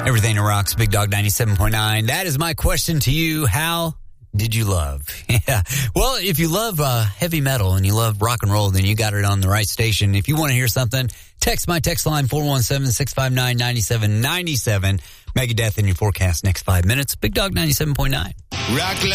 Everything that rocks, Big Dog 97.9. That is my question to you. How did you love? Yeah. Well, if you love heavy metal and you love rock and roll, then you got it on the right station. If you want to hear something, text my text line 417-659-9797. Megadeth in your forecast next 5 minutes. Big Dog 97.9. Rock